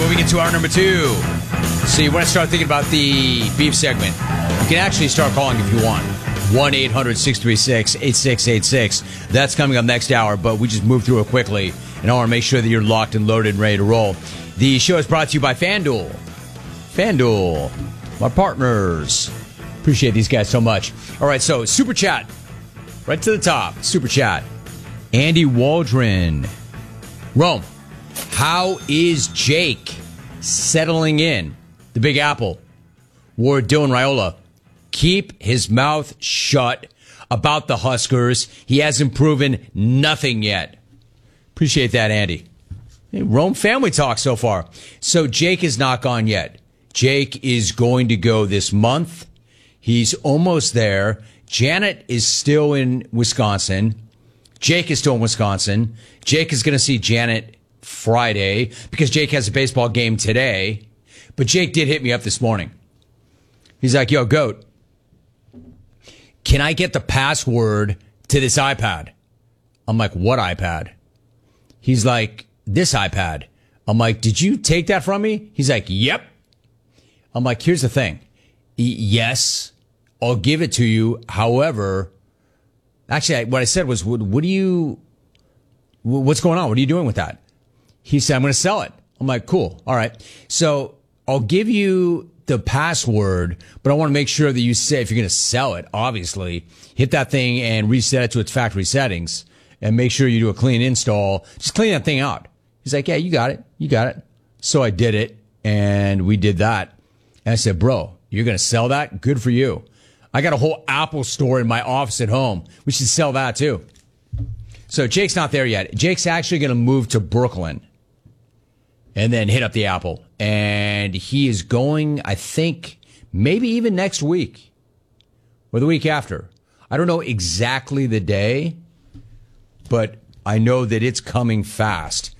moving into hour number 2. So you want to start thinking about the beef segment. You can actually start calling if you want. 1-800-636-8686. That's coming up next hour, but we just moved through it quickly, and I want to make sure that you're locked and loaded and ready to roll. The show is brought to you by FanDuel. FanDuel, my partners. Appreciate these guys so much. All right, so Super Chat. Right to the top, Super Chat. Andy Waldron. Rome, how is Jake settling in the Big Apple? Ward Dylan Raiola, keep his mouth shut about the Huskers. He hasn't proven nothing yet. Appreciate that, Andy. Hey, Rome family talk so far. So Jake is not gone yet. Jake is going to go this month. He's almost there. Janet is still in Wisconsin. Jake is still in Wisconsin. Jake is going to see Janet Friday because Jake has a baseball game today. But Jake did hit me up this morning. He's like, yo, Goat, can I get the password to this iPad? I'm like, what iPad? He's like, this iPad. I'm like, did you take that from me? He's like, yep. I'm like, here's the thing. Yes, I'll give it to you. However, actually, what I said was, what's going on? What are you doing with that? He said, I'm going to sell it. I'm like, cool. All right. So I'll give you the password, but I want to make sure that you say, if you're going to sell it, obviously, hit that thing and reset it to its factory settings and make sure you do a clean install. Just clean that thing out. He's like, yeah, you got it. You got it. So I did it, and we did that. And I said, bro, you're going to sell that? Good for you. I got a whole Apple store in my office at home. We should sell that too. So Jake's not there yet. Jake's actually going to move to Brooklyn and then hit up the Apple. And he is going, I think, maybe even next week or the week after. I don't know exactly the day, but I know that it's coming fast.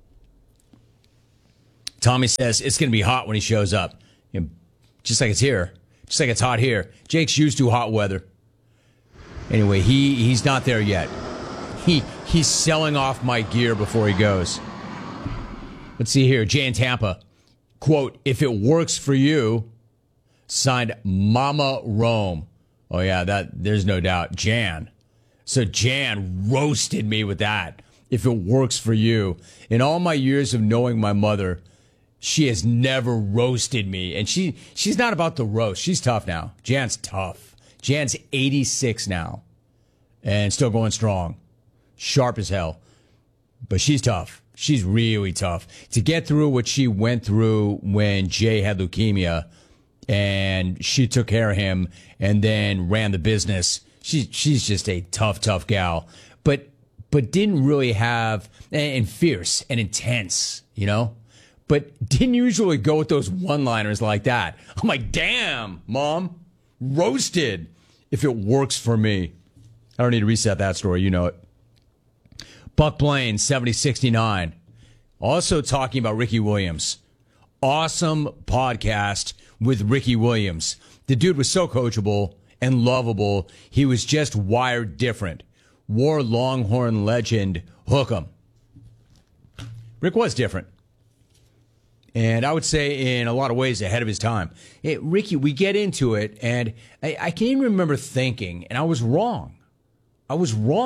Tommy says it's going to be hot when he shows up. You know, just like it's here. Just like it's hot here. Jake's used to hot weather. Anyway, he's not there yet. He's selling off my gear before he goes. Let's see here. Jay in Tampa. Quote, if it works for you, signed Mama Rome. Oh, yeah, there's no doubt. Jan. So Jan roasted me with that. If it works for you. In all my years of knowing my mother, she has never roasted me. And she's not about the roast. She's tough now. Jan's tough. Jan's 86 now. And still going strong. Sharp as hell. But she's tough. She's really tough. To get through what she went through when Jay had leukemia and she took care of him and then ran the business. She's just a tough gal. But didn't really have, and fierce and intense, you know? But didn't usually go with those one-liners like that. I'm like, damn, Mom, roasted. If it works for me. I don't need to reset that story. You know it. Buck Blaine, 7069. Also talking about Ricky Williams. Awesome podcast with Ricky Williams. The dude was so coachable and lovable. He was just wired different. War Longhorn legend Hookem. Rick was different. And I would say in a lot of ways ahead of his time. Hey, Ricky, we get into it, and I can't even remember thinking, and I was wrong. Let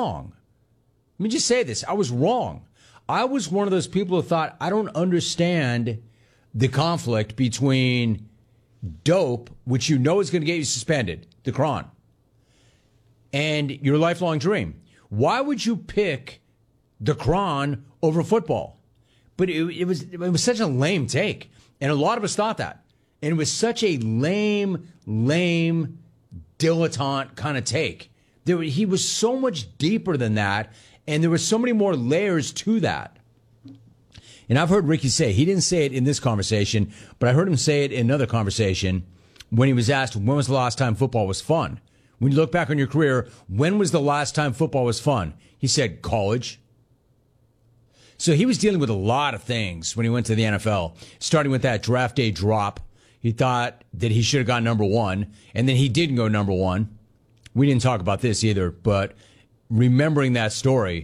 me just say this. I was wrong. I was one of those people who thought, I don't understand the conflict between dope, which you know is going to get you suspended, the Cron, and your lifelong dream. Why would you pick the Cron over football? But it was such a lame take. And a lot of us thought that. And it was such a lame, dilettante kind of take. He was so much deeper than that. And there were so many more layers to that. And I've heard Ricky say, he didn't say it in this conversation, but I heard him say it in another conversation when he was asked, when was the last time football was fun? When you look back on your career, when was the last time football was fun? He said, college. So he was dealing with a lot of things when he went to the NFL, starting with that draft day drop. He thought that he should have gone number one, and then he didn't go number one. We didn't talk about this either, but remembering that story,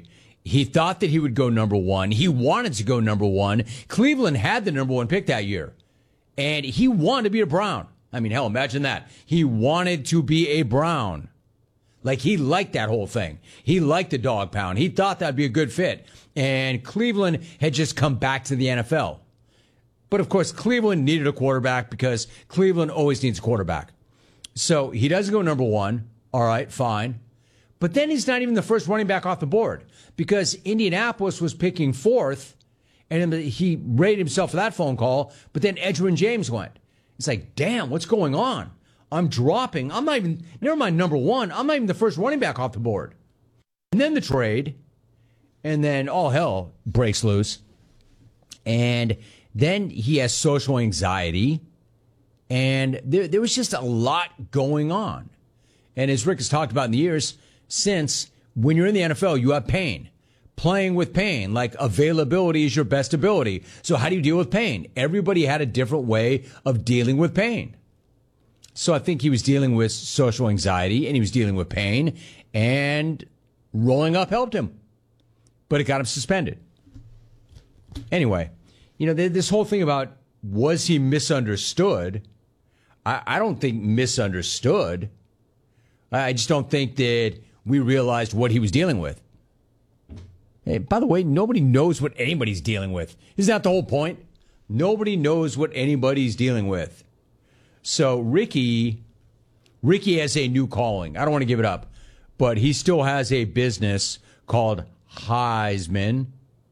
He thought that he would go number one. He wanted to go number one. Cleveland had the number one pick that year, and he wanted to be a Brown. I mean, hell, imagine that. He wanted to be a Brown. Like, he liked that whole thing. He liked the dog pound. He thought that'd be a good fit. And Cleveland had just come back to the NFL. But, of course, Cleveland needed a quarterback because Cleveland always needs a quarterback. So he doesn't go number one. All right, fine. But then he's not even the first running back off the board because Indianapolis was picking fourth, and he rated himself for that phone call, but then Edgerrin James went. It's like, damn, what's going on? I'm dropping. I'm not even, never mind number one, I'm not even the first running back off the board. And then the trade, and then all hell breaks loose. And then he has social anxiety, and there was just a lot going on. And as Rick has talked about in the years since, when you're in the NFL, you have pain. Playing with pain, like availability is your best ability. So how do you deal with pain? Everybody had a different way of dealing with pain. So I think he was dealing with social anxiety and he was dealing with pain, and rolling up helped him. But it got him suspended. Anyway, this whole thing about was he misunderstood? I don't think misunderstood. I just don't think that we realized what he was dealing with. Hey, by the way, nobody knows what anybody's dealing with. Isn't that the whole point? Nobody knows what anybody's dealing with. So Ricky has a new calling. I don't want to give it up, but he still has a business called Heisman,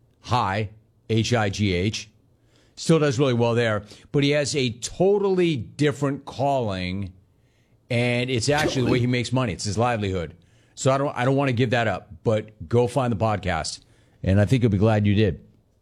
H-I-G-H. Still does really well there, but he has a totally different calling. And it's actually the way he makes money. It's his livelihood. So I don't want to give that up, but go find the podcast. And I think you'll be glad you did.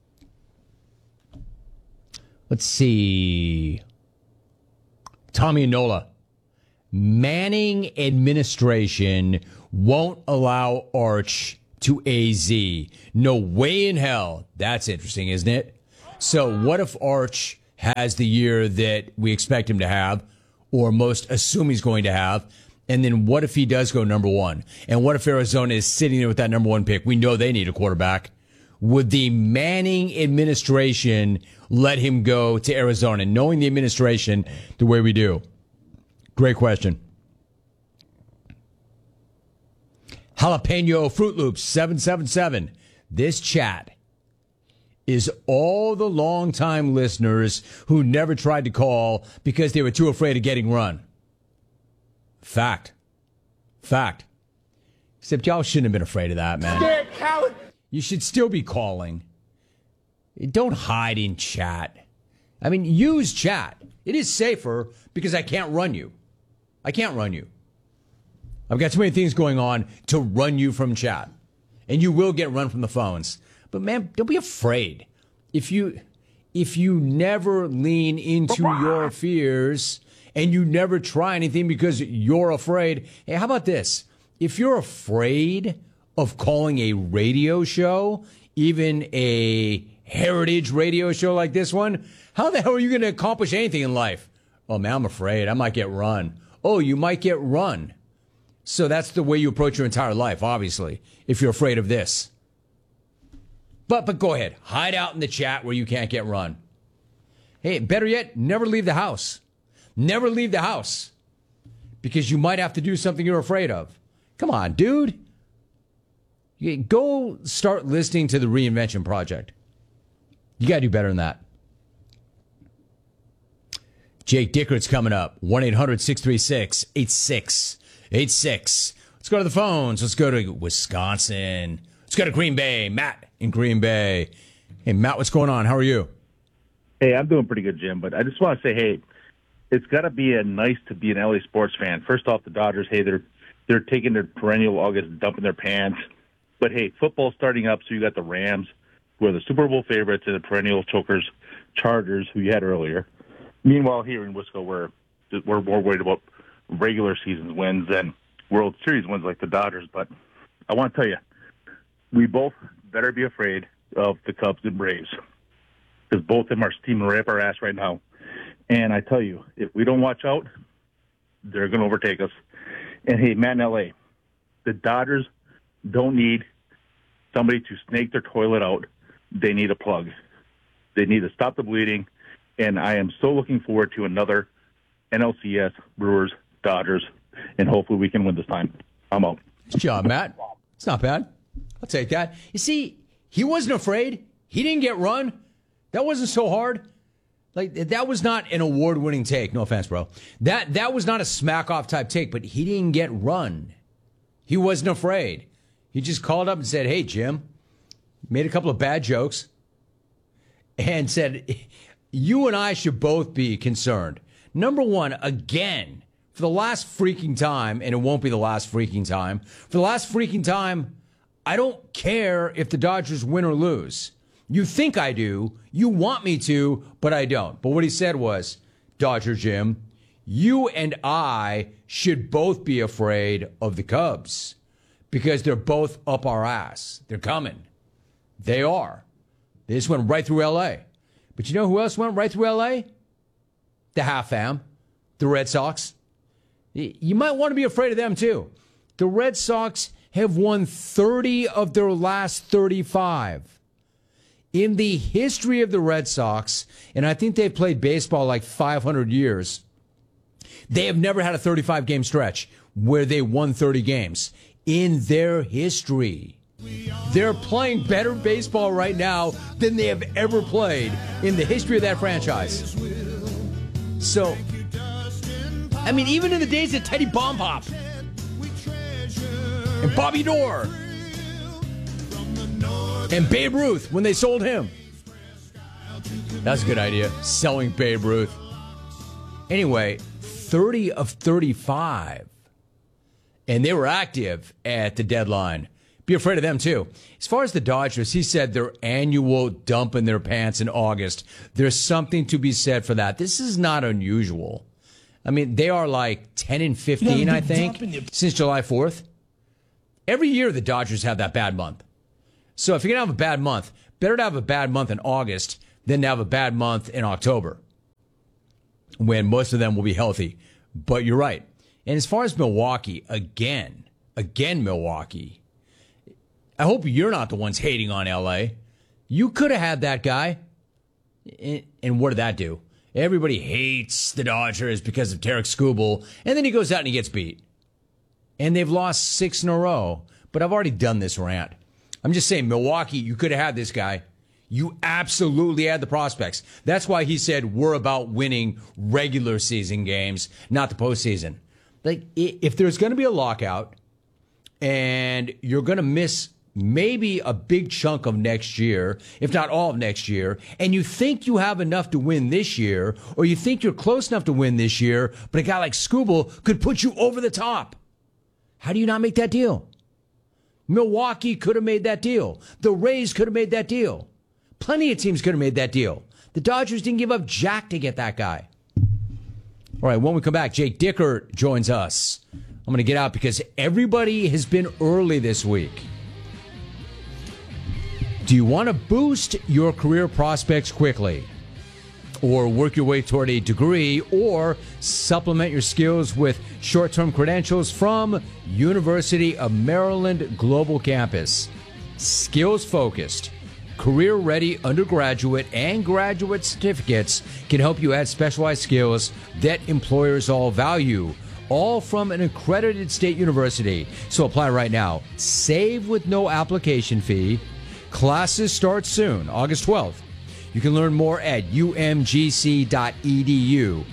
Let's see. Tommy and Nola. Manning administration won't allow Arch to AZ. No way in hell. That's interesting, isn't it? So what if Arch has the year that we expect him to have, or most assume he's going to have, and then what if he does go number one? And what if Arizona is sitting there with that number one pick? We know they need a quarterback. Would the Manning administration let him go to Arizona, knowing the administration the way we do? Great question. Jalapeno Fruit Loops 777. This chat is all the longtime listeners who never tried to call because they were too afraid of getting run. Fact. Except y'all shouldn't have been afraid of that, man. Scared coward. You should still be calling. Don't hide in chat. I mean, use chat. It is safer because I can't run you. I've got too many things going on to run you from chat. And you will get run from the phones. But man, don't be afraid. If you never lean into your fears and you never try anything because you're afraid, hey, how about this? If you're afraid of calling a radio show, even a heritage radio show like this one, how the hell are you going to accomplish anything in life? Oh man, I'm afraid I might get run. Oh, you might get run. So that's the way you approach your entire life, obviously, if you're afraid of this. But go ahead. Hide out in the chat where you can't get run. Hey, better yet, never leave the house. Never leave the house. Because you might have to do something you're afraid of. Come on, dude. Go start listening to the Reinvention Project. You got to do better than that. Jake Dickert's coming up. 1-800-636-8686. Let's go to the phones. Let's go to Wisconsin. Let's go to Green Bay. Matt in Green Bay. Hey, Matt, what's going on? How are you? Hey, I'm doing pretty good, Jim. But I just want to say, hey, it's got to be nice to be an LA sports fan. First off, the Dodgers, hey, they're taking their perennial August, dumping their pants. But, hey, football's starting up, so you got the Rams, who are the Super Bowl favorites, and the perennial chokers, Chargers, who you had earlier. Meanwhile, here in Wisco, we're more worried about regular season wins than World Series wins like the Dodgers. But I want to tell you, we both better be afraid of the Cubs and Braves, because both of them are steaming right up our ass right now. And I tell you, if we don't watch out, they're going to overtake us. And, hey, Matt in L.A., the Dodgers don't need somebody to snake their toilet out, they need a plug. They need to stop the bleeding, and I am so looking forward to another NLCS, Brewers, Dodgers, and hopefully we can win this time. I'm out. Good job, Matt. It's not bad. I'll take that. You see, he wasn't afraid. He didn't get run. That wasn't so hard. Like, that was not an award-winning take. No offense, bro. That was not a smack-off type take, but he didn't get run. He wasn't afraid. He just called up and said, hey, Jim, made a couple of bad jokes, and said, you and I should both be concerned. Number one, again, for the last freaking time, and it won't be the last freaking time, for the last freaking time, I don't care if the Dodgers win or lose. You think I do, you want me to, but I don't. But what he said was, Dodger Jim, you and I should both be afraid of the Cubs because they're both up our ass. They're coming. They are. They just went right through L.A. But you know who else went right through L.A.? The half fam, the Red Sox. You might want to be afraid of them, too. The Red Sox have won 30 of their last 35. In the history of the Red Sox, and I think they've played baseball like 500 years, they have never had a 35-game stretch where they won 30 games in their history. They're playing better baseball right now than they have ever played in the history of that franchise. So, I mean, even in the days of Teddy Bombhop and Bobby Orr and Babe Ruth when they sold him. That's a good idea, selling Babe Ruth. Anyway, 30 of 35. And they were active at the deadline. Be afraid of them, too. As far as the Dodgers, he said their annual dump in their pants in August. There's something to be said for that. This is not unusual. I mean, they are like 10 and 15, I think, since July 4th. Every year the Dodgers have that bad month. So if you're going to have a bad month, better to have a bad month in August than to have a bad month in October, when most of them will be healthy. But you're right. And as far as Milwaukee, again, Milwaukee, I hope you're not the ones hating on L.A. You could have had that guy. And what did that do? Everybody hates the Dodgers because of Tarek Skubal, and then he goes out and he gets beat. And they've lost 6 in a row. But I've already done this rant. I'm just saying, Milwaukee, you could have had this guy. You absolutely had the prospects. That's why he said we're about winning regular season games, not the postseason. Like, if there's going to be a lockout and you're going to miss maybe a big chunk of next year, if not all of next year, and you think you have enough to win this year, or you think you're close enough to win this year, but a guy like Skubal could put you over the top, how do you not make that deal? Milwaukee could have made that deal. The Rays could have made that deal. Plenty of teams could have made that deal. The Dodgers didn't give up jack to get that guy. All right, when we come back, Jake Dickert joins us. I'm going to get out because everybody has been early this week. Do you want to boost your career prospects quickly, or work your way toward a degree, or supplement your skills with short-term credentials from University of Maryland Global Campus? Skills-focused, career-ready undergraduate and graduate certificates can help you add specialized skills that employers all value, all from an accredited state university. So apply right now. Save with no application fee. Classes start soon, August 12th. You can learn more at umgc.edu.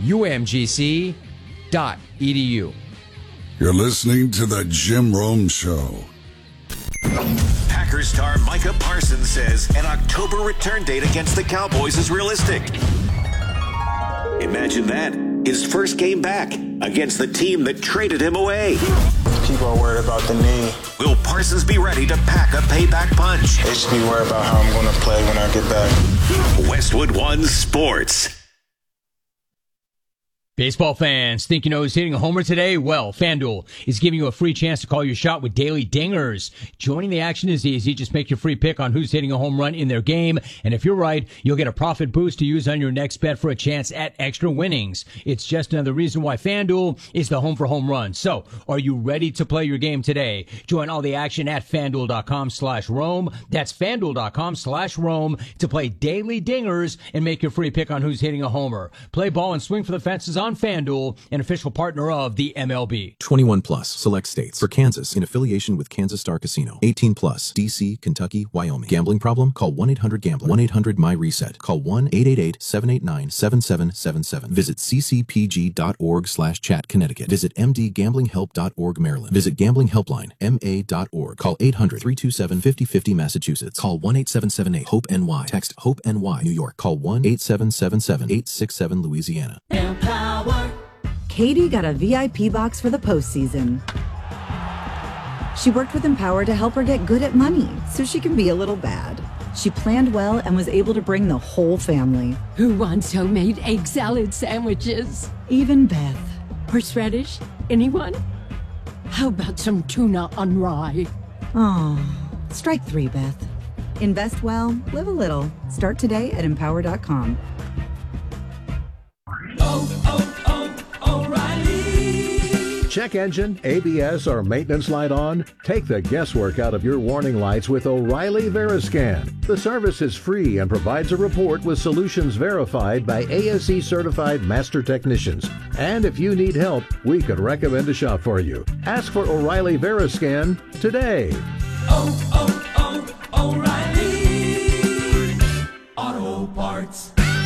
umgc.edu. You're listening to The Jim Rome Show. Packers star Micah Parsons says an October return date against the Cowboys is realistic. Imagine that. His first game back against the team that traded him away. People are worried about the knee. Will Parsons be ready to pack a payback punch? They should be worried about how I'm going to play when I get back. Westwood One Sports. Baseball fans, think you know who's hitting a homer today? Well, FanDuel is giving you a free chance to call your shot with daily dingers. Joining the action is easy. Just make your free pick on who's hitting a home run in their game. And if you're right, you'll get a profit boost to use on your next bet for a chance at extra winnings. It's just another reason why FanDuel is the home for home runs. So, are you ready to play your game today? Join all the action at FanDuel.com/Rome. That's FanDuel.com/Rome to play daily dingers and make your free pick on who's hitting a homer. Play ball and swing for the fences on FanDuel, an official partner of the MLB. 21 plus, select states. For Kansas, in affiliation with Kansas Star Casino. 18 plus, D.C., Kentucky, Wyoming. Gambling problem? Call 1-800-GAMBLER. 1-800-MY-RESET. Call 1-888-789-7777. Visit ccpg.org/chat, Connecticut. Visit mdgamblinghelp.org, Maryland. Visit gamblinghelpline, ma.org. Call 800-327-5050, Massachusetts. Call 1-8778-HOPE-NY. Text HOPE-NY, New York. Call 1-8777-867, Louisiana. Katie got a VIP box for the postseason. She worked with Empower to help her get good at money so she can be a little bad. She planned well and was able to bring the whole family. Who wants homemade egg salad sandwiches? Even Beth. Horseradish? Anyone? How about some tuna on rye? Oh, strike 3, Beth. Invest well, live a little. Start today at Empower.com. O'Reilly. Check engine, ABS, or maintenance light on? Take the guesswork out of your warning lights with O'Reilly Veriscan. The service is free and provides a report with solutions verified by ASE certified master technicians. And if you need help, we could recommend a shop for you. Ask for O'Reilly Veriscan today. O'Reilly Auto Parts.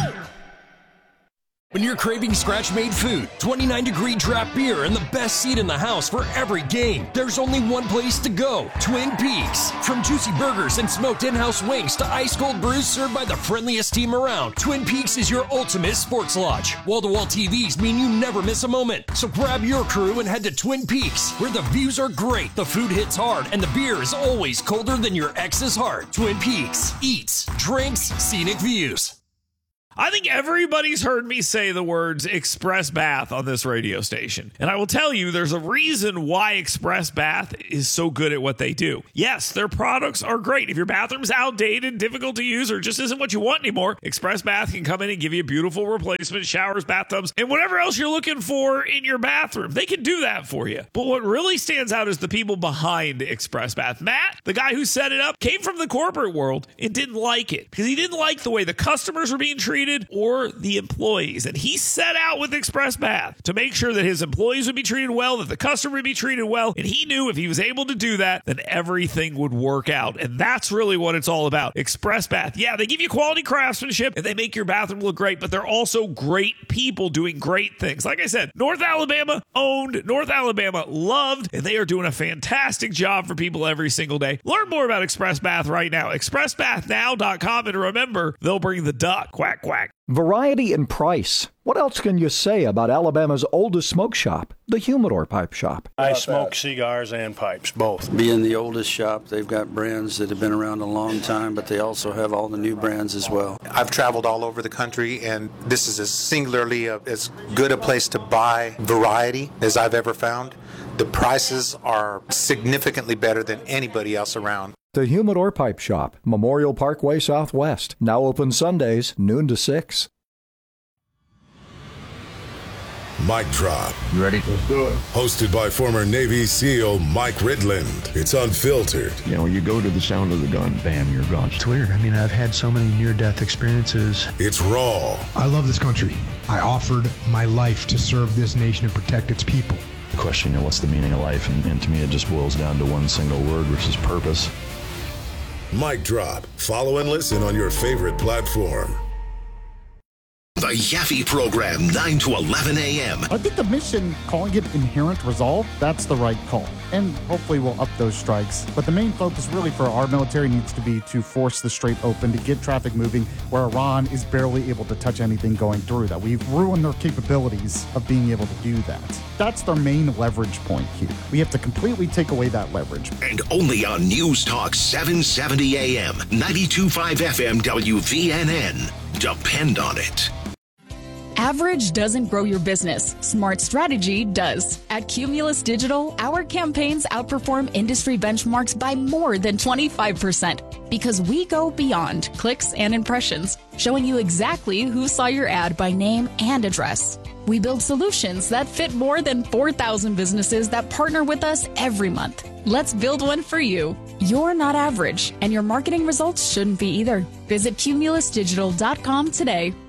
When you're craving scratch-made food, 29-degree draft beer, and the best seat in the house for every game, there's only one place to go: Twin Peaks. From juicy burgers and smoked in-house wings to ice-cold brews served by the friendliest team around, Twin Peaks is your ultimate sports lodge. Wall-to-wall TVs mean you never miss a moment. So grab your crew and head to Twin Peaks, where the views are great, the food hits hard, and the beer is always colder than your ex's heart. Twin Peaks. Eats, drinks, scenic views. I think everybody's heard me say the words Express Bath on this radio station. And I will tell you, there's a reason why Express Bath is so good at what they do. Yes, their products are great. If your bathroom's outdated, difficult to use, or just isn't what you want anymore, Express Bath can come in and give you a beautiful replacement, showers, bathtubs, and whatever else you're looking for in your bathroom. They can do that for you. But what really stands out is the people behind Express Bath. Matt, the guy who set it up, came from the corporate world and didn't like it because he didn't like the way the customers were being treated or the employees. And he set out with Express Bath to make sure that his employees would be treated well, that the customer would be treated well. And he knew if he was able to do that, then everything would work out. And that's really what it's all about. Express Bath. Yeah, they give you quality craftsmanship and they make your bathroom look great, but they're also great people doing great things. Like I said, North Alabama owned, North Alabama loved, and they are doing a fantastic job for people every single day. Learn more about Express Bath right now. ExpressBathNow.com. And remember, they'll bring the duck. Quack, quack. Variety and price. What else can you say about Alabama's oldest smoke shop, the Humidor Pipe Shop? I smoke cigars and pipes, both. Being the oldest shop, they've got brands that have been around a long time, but they also have all the new brands as well. I've traveled all over the country, and this is singularly as good a place to buy variety as I've ever found. The prices are significantly better than anybody else around. The Humidor Pipe Shop, Memorial Parkway Southwest. Now open Sundays, noon to 6. Mic Drop. You ready? Let's do it. Hosted by former Navy SEAL Mike Ridland. It's unfiltered. You know, you go to the sound of the gun, bam, you're gone. It's weird. I mean, I've had so many near-death experiences. It's raw. I love this country. I offered my life to serve this nation and protect its people. The question, you know, what's the meaning of life? And to me, it just boils down to one single word, which is purpose. Mic Drop. Follow and listen on your favorite platform. The Yaffe Program, 9 to 11 a.m. I think the mission, calling it Inherent Resolve, that's the right call. And hopefully we'll up those strikes. But the main focus really for our military needs to be to force the Strait open, to get traffic moving where Iran is barely able to touch anything going through that. We've ruined their capabilities of being able to do that. That's their main leverage point here. We have to completely take away that leverage. And only on News Talk 770 a.m., 92.5 FM WVNN. Depend on it. Average doesn't grow your business. Smart strategy does. At Cumulus Digital, our campaigns outperform industry benchmarks by more than 25% because we go beyond clicks and impressions, showing you exactly who saw your ad by name and address. We build solutions that fit more than 4,000 businesses that partner with us every month. Let's build one for you. You're not average, and your marketing results shouldn't be either. Visit cumulusdigital.com today.